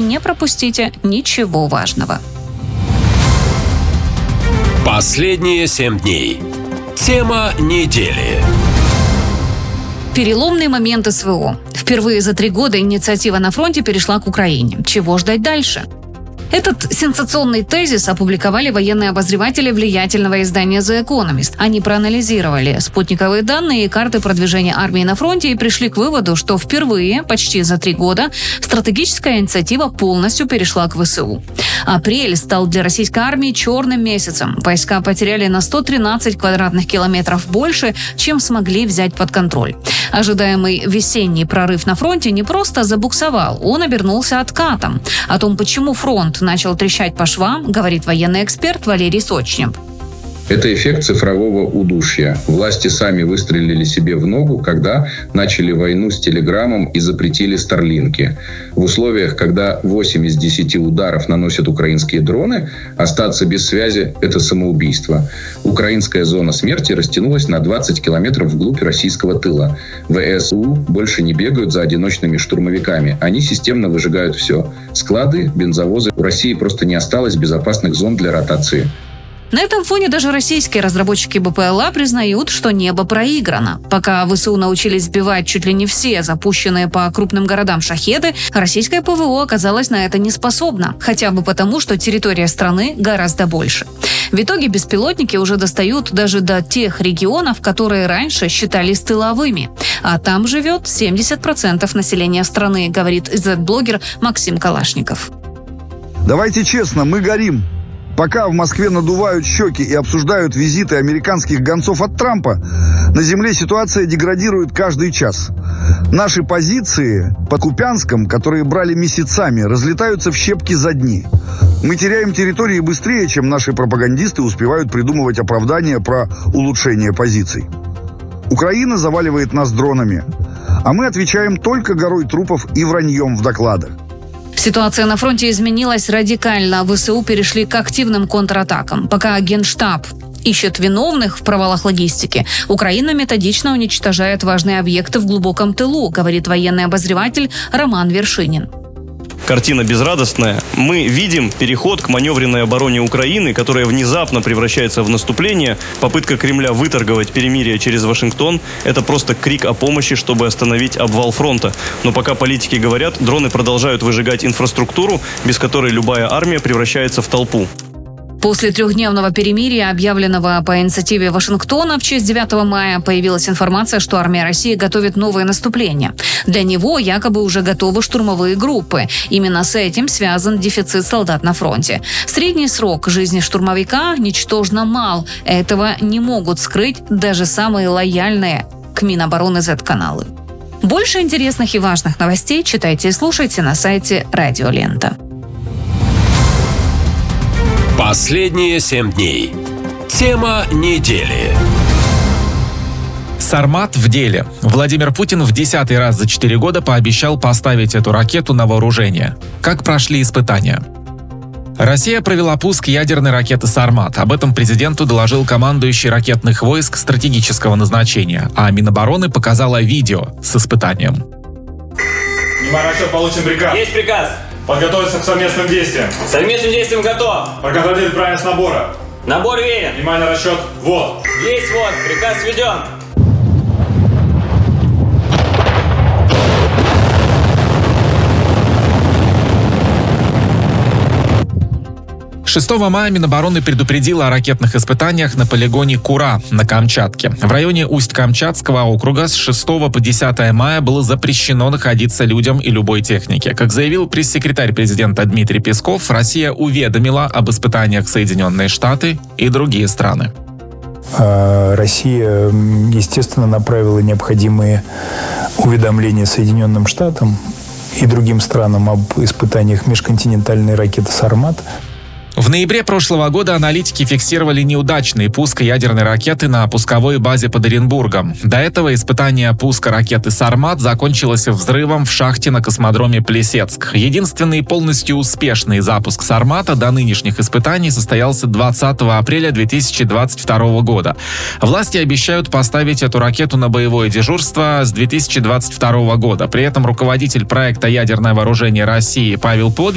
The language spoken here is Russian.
не пропустите ничего важного. Последние 7 дней. Тема недели. Переломный момент СВО. Впервые за 3 года инициатива на фронте перешла к Украине. Чего ждать дальше? Этот сенсационный тезис опубликовали военные обозреватели влиятельного издания The Economist. Они проанализировали спутниковые данные и карты продвижения армии на фронте и пришли к выводу, что впервые, почти за 3 года, стратегическая инициатива полностью перешла к ВСУ. Апрель стал для российской армии черным месяцем. Войска потеряли на 113 квадратных километров больше, чем смогли взять под контроль. Ожидаемый весенний прорыв на фронте не просто забуксовал, он обернулся откатом. О том, почему фронт начал трещать по швам, говорит военный эксперт Валерий Сочнев. Это эффект цифрового удушья. Власти сами выстрелили себе в ногу, когда начали войну с Телеграмом и запретили старлинки. В условиях, когда 8 из 10 ударов наносят украинские дроны, остаться без связи – это самоубийство. Украинская зона смерти растянулась на 20 километров вглубь российского тыла. ВСУ больше не бегают за одиночными штурмовиками. Они системно выжигают все. Склады, бензовозы. У России просто не осталось безопасных зон для ротации. На этом фоне даже российские разработчики БПЛА признают, что небо проиграно. Пока ВСУ научились сбивать чуть ли не все запущенные по крупным городам шахеды, российское ПВО оказалось на это не способно. Хотя бы потому, что территория страны гораздо больше. В итоге беспилотники уже достают даже до тех регионов, которые раньше считались тыловыми. А там живет 70% населения страны, говорит Z-блогер Максим Калашников. Давайте честно, мы горим. Пока в Москве надувают щеки и обсуждают визиты американских гонцов от Трампа, на земле ситуация деградирует каждый час. Наши позиции под Купянском, которые брали месяцами, разлетаются в щепки за дни. Мы теряем территории быстрее, чем наши пропагандисты успевают придумывать оправдания про улучшение позиций. Украина заваливает нас дронами, а мы отвечаем только горой трупов и враньем в докладах. Ситуация на фронте изменилась радикально. ВСУ перешли к активным контратакам. Пока Генштаб ищет виновных в провалах логистики, Украина методично уничтожает важные объекты в глубоком тылу, говорит военный обозреватель Роман Вершинин. Картина безрадостная. Мы видим переход к маневренной обороне Украины, которая внезапно превращается в наступление. Попытка Кремля выторговать перемирие через Вашингтон – это просто крик о помощи, чтобы остановить обвал фронта. Но пока политики говорят, дроны продолжают выжигать инфраструктуру, без которой любая армия превращается в толпу. После 3-дневного перемирия, объявленного по инициативе Вашингтона в честь 9 мая, появилась информация, что армия России готовит новое наступление. Для него якобы уже готовы штурмовые группы. Именно с этим связан дефицит солдат на фронте. Средний срок жизни штурмовика ничтожно мал. Этого не могут скрыть даже самые лояльные к Минобороны Z-каналы. Больше интересных и важных новостей читайте и слушайте на сайте Радио Лента. Последние 7 дней. Тема недели. «Сармат» в деле. Владимир Путин в 10-й раз за 4 года пообещал поставить эту ракету на вооружение. Как прошли испытания? Россия провела пуск ядерной ракеты «Сармат». Об этом президенту доложил командующий ракетных войск стратегического назначения, а Минобороны показала видео с испытанием. Внимание, расчет, получен приказ. Есть приказ. Подготовиться к совместным действиям. Совместным действиям готов. Подготовить правильность набора. Набор верен. Внимание, расчет, ввод. Есть ввод. Приказ введен. 6 мая Минобороны предупредила о ракетных испытаниях на полигоне Кура на Камчатке. В районе Усть-Камчатского округа с 6 по 10 мая было запрещено находиться людям и любой технике. Как заявил пресс-секретарь президента Дмитрий Песков, Россия уведомила об испытаниях Соединенные Штаты и другие страны. Россия, естественно, направила необходимые уведомления Соединенным Штатам и другим странам об испытаниях межконтинентальной ракеты «Сармат». В ноябре прошлого года аналитики фиксировали неудачный пуск ядерной ракеты на пусковой базе под Оренбургом. До этого испытание пуска ракеты «Сармат» закончилось взрывом в шахте на космодроме Плесецк. Единственный полностью успешный запуск «Сармата» до нынешних испытаний состоялся 20 апреля 2022 года. Власти обещают поставить эту ракету на боевое дежурство с 2022 года. При этом руководитель проекта «Ядерное вооружение России» Павел Подвиг